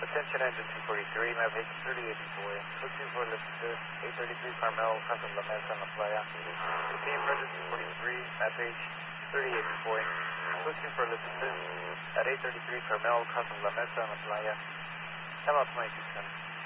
Attention engine 243, map 38 boy. Looking for lift assist, 833 Carmel, crossing La Mesa on La Playa. Repeat Bridget 243, map 38 boy. Looking for lift assist at 833 Carmel, crossing La Mesa on La Playa. Time out 22 cents.